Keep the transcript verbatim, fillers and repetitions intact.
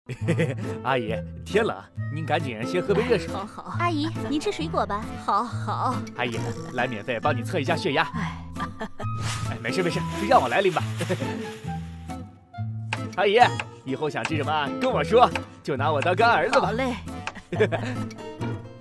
阿姨，天冷，您赶紧先喝杯热水。 好好， 阿姨，您吃水果吧。 好好。 阿姨，来免费帮你测一下血压。 哎， 哎，没事没事，让我来拎吧。阿姨，以后想吃什么跟我说，就拿我当干儿子吧。 好嘞。